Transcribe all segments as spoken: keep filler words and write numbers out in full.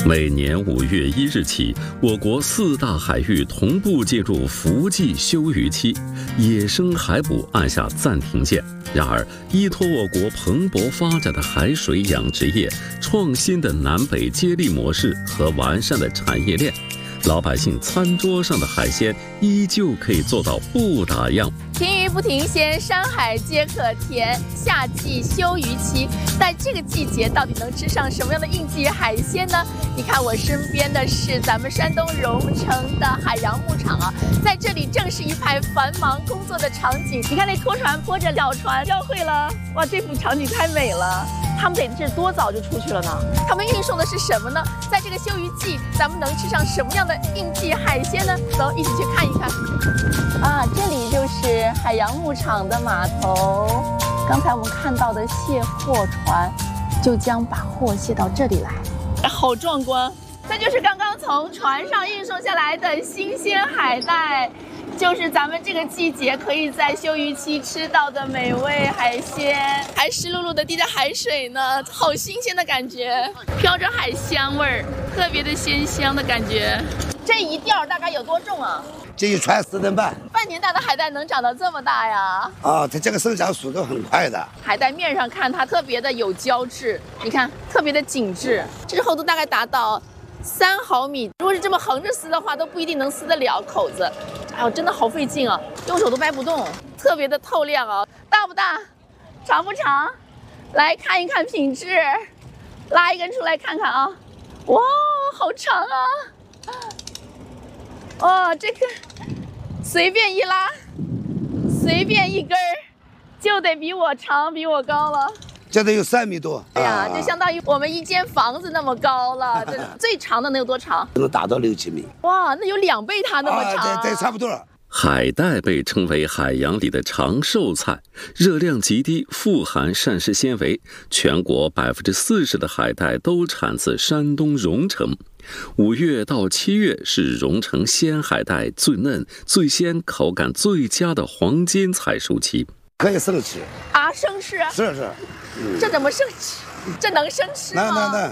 每年五月一日起，我国四大海域同步进入伏季休渔期，野生海捕按下暂停键。然而，依托我国蓬勃发展的海水养殖业、创新的南北接力模式和完善的产业链，老百姓餐桌上的海鲜依旧可以做到不打烊。 停渔不停鲜，山海皆可甜。夏季休渔期，在这个季节到底能吃上什么样的应季海鲜呢？你看我身边的是咱们山东荣成的海洋牧场啊，在这里正是一派繁忙工作的场景。你看那拖船拖着小船交汇了，哇，这幅场景太美了。他们得这多早就出去了呢？他们运送的是什么呢？在这个休渔季，咱们能吃上什么样的应季海鲜呢？走，一起去看一看。啊，这里就是海洋牧场的码头。刚才我们看到的卸货船，就将把货卸到这里来，好壮观！这就是刚刚从船上运送下来的新鲜海带。就是咱们这个季节可以在休渔期吃到的美味海鲜，还湿漉漉的滴着海水呢，好新鲜的感觉，飘着海香味儿，特别的鲜香的感觉。这一钓大概有多重啊？ 这一船四吨半。 半年大的海带能长到这么大呀？ 啊，它这个生长速度很快的。 海带面上看它特别的有胶质，你看特别的紧致，这厚度大概达到三毫米。如果是这么横着撕的话，都不一定能撕得了口子。哎呦，真的好费劲啊，用手都掰不动，特别的透亮啊，大不大，长不长？来看一看品质，拉一根出来看看啊，哇，好长啊！哇，这个随便一拉，随便一根就得比我长，比我高了。 这得有三米多。 哎呀，就相当于我们一间房子那么高了。这最长的能有多长？ 能达到六七米。 哇，那有两倍它那么长。 啊，对对，差不多。 海带被称为海洋里的长寿菜，热量极低，富含膳食纤维。全国百分之四十的海带都产自山东荣成。五月到七月是荣成鲜海带最嫩、最鲜、口感最佳的黄金采收期。 可以生吃啊，生吃？ 是是。 嗯、这怎么生吃？这能生吃吗？ 能能能。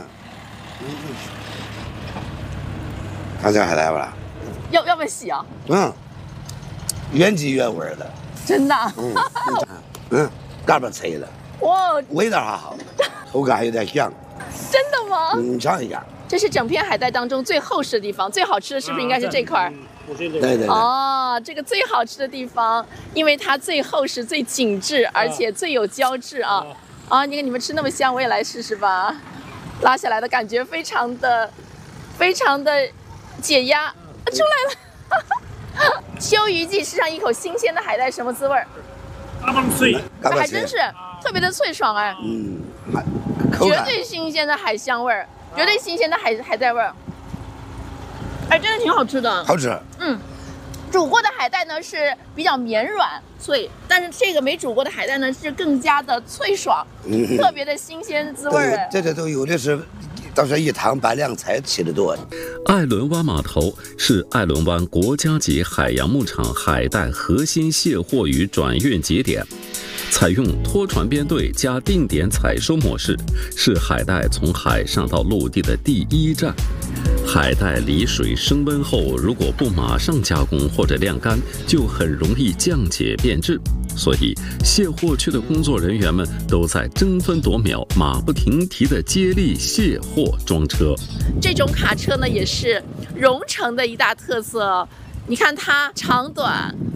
看这海带吧。 要要不要洗啊？ 嗯。原汁原味的。 真的。 嗯。嗯，嘎巴脆的。 哇。味道还好，口感还有点香。 真的吗？ 嗯，你尝一下。 这是整片海带当中最厚实的地方，最好吃的是不是应该是这块？ 对对对。 哦，这个最好吃的地方，因为它最厚实、最紧致，而且最有胶质啊。啊，你看你们吃那么香，我也来试试吧。拉下来的感觉非常的、非常的解压，出来了。休渔季吃上一口新鲜的海带，什么滋味儿？ 嘎嘣脆， 还真是特别的脆爽哎。 嗯， 绝对新鲜的海香味儿，绝对新鲜的海海带味儿。哎，真的挺好吃的。 好吃。 嗯。煮过的海带呢是比较绵软脆，但是这个没煮过的海带呢是更加的脆爽，嗯、特别的新鲜滋味儿。 这这都有的是，倒是一汤拌凉菜吃的多。 艾伦湾码头是艾伦湾国家级海洋牧场海带核心卸货与转运节点，采用拖船编队加定点采收模式，是海带从海上到陆地的第一站。海带离水升温后，如果不马上加工或者晾干，就很容易降解变质。所以，卸货区的工作人员们都在争分夺秒、马不停蹄地接力卸货装车。 这种卡车呢，也是荣成的一大特色。你看它长短